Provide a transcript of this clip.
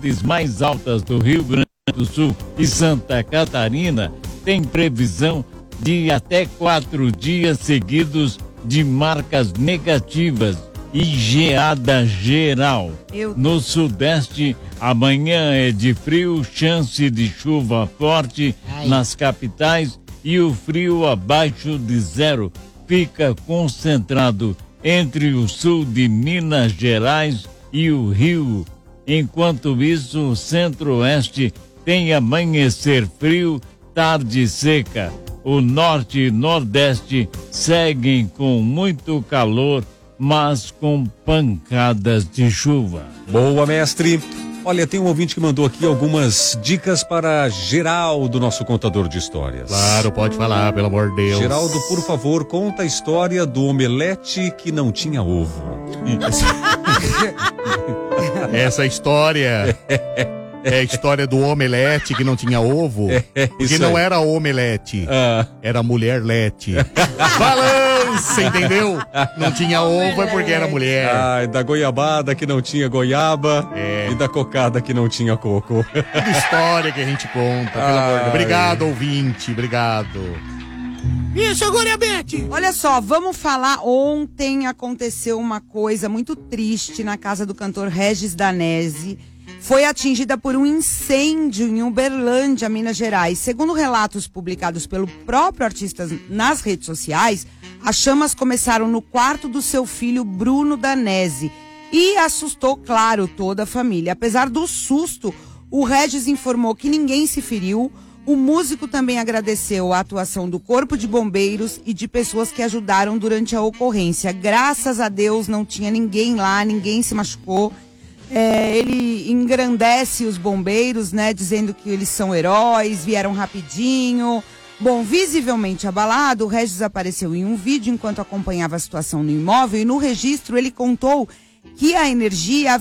cidades mais altas do Rio Grande do Sul e Santa Catarina têm previsão de até 4 dias seguidos de marcas negativas e geada geral. No Sudeste, amanhã é de frio, chance de chuva forte nas capitais e o frio abaixo de zero fica concentrado entre o sul de Minas Gerais e o Rio. Enquanto isso, o Centro-Oeste tem amanhecer frio, tarde seca. O Norte e Nordeste seguem com muito calor, mas com pancadas de chuva. Boa, mestre. Olha, tem um ouvinte que mandou aqui algumas dicas para Geraldo, nosso contador de histórias. Claro, pode falar, pelo amor de Deus. Geraldo, por favor, conta a história do omelete que não tinha ovo. Essa história é a história do omelete que não tinha ovo, porque não era omelete, era mulher-lete. Balança, entendeu? Não tinha ovo é porque era mulher. Ai, da goiabada que não tinha goiaba e da cocada que não tinha coco. Toda história que a gente conta, pelo amor de Deus. Obrigado, ouvinte, obrigado. Isso, agora, Beth! Olha só, vamos falar. Ontem aconteceu uma coisa muito triste na casa do cantor Regis Danese. Foi atingida por um incêndio em Uberlândia, Minas Gerais. Segundo relatos publicados pelo próprio artista nas redes sociais, as chamas começaram no quarto do seu filho Bruno Danese e assustou, claro, toda a família. Apesar do susto, o Regis informou que ninguém se feriu. O músico também agradeceu a atuação do Corpo de Bombeiros e de pessoas que ajudaram durante a ocorrência. Graças a Deus não tinha ninguém lá, ninguém se machucou. Ele engrandece os bombeiros, né, dizendo que eles são heróis, vieram rapidinho. Bom, visivelmente abalado, o Regis apareceu em um vídeo enquanto acompanhava a situação no imóvel e no registro ele contou que a energia